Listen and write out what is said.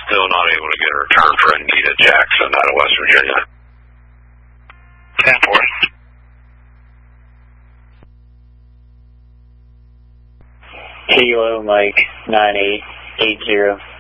Still not able to get a return for Anita Jackson out of West Virginia. 10-4. Kilo Mike 9880.